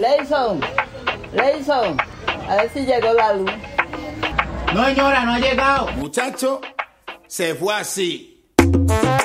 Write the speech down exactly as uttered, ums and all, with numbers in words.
Leison, Leison, a ver si llegó la luz. No, señora, no ha llegado. Muchacho, se fue así.